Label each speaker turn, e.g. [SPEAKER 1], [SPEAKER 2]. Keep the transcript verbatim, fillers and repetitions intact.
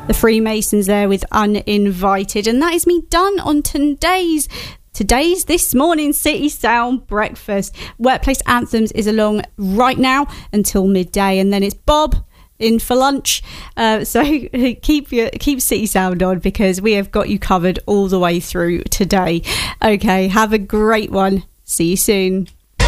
[SPEAKER 1] The Freemasons there with Uninvited. And that is me done on today's Today's this morning's City Sound Breakfast. Workplace Anthems is along right now until midday, and then it's Bob in for lunch. Uh, so keep your keep City Sound on, because we have got you covered all the way through today. Okay, have a great one. See you soon.